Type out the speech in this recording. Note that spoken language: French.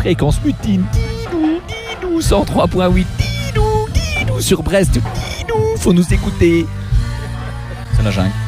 fréquence mutine. Didou, 103.8. Didou, sur Brest. Didou, faut nous écouter. C'est la jungle.